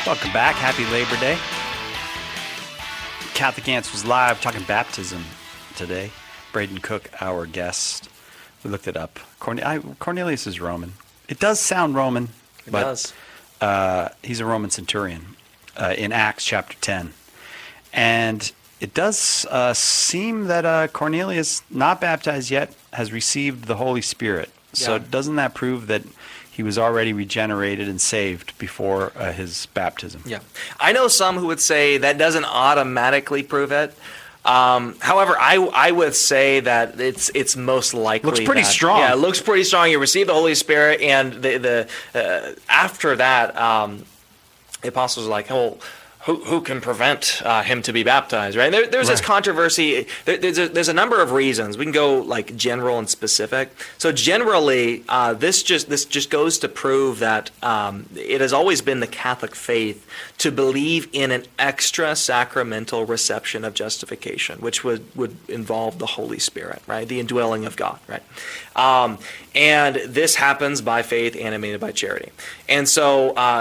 Welcome back. Happy Labor Day. Catholic Answers Live, talking baptism today. Braden Cook, our guest. We looked it up. Cornelius is Roman. It does sound Roman, but he's a Roman centurion in Acts chapter 10. And it does seem that Cornelius, not baptized yet, has received the Holy Spirit. So doesn't that prove that he was already regenerated and saved before his baptism? Yeah. I know some who would say that doesn't automatically prove it. However, I would say that it's most likely. Looks pretty strong. Yeah, it looks pretty strong. You receive the Holy Spirit, and the after that, the apostles are like, "Oh, who can prevent him to be baptized?" Right? There's this controversy. There's a number of reasons. We can go like general and specific. So generally, this just goes to prove that it has always been the Catholic faith to believe in an extra sacramental reception of justification, which would involve the Holy Spirit, right? The indwelling of God, right? And this happens by faith animated by charity. And so